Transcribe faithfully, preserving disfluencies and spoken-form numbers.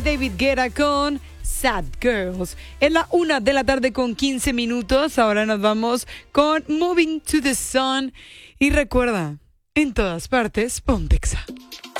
David Guetta con Sad Girls. Es la una de la tarde con quince minutos. Ahora nos vamos con Moving to the Sun. Y recuerda, en todas partes, Pontexa.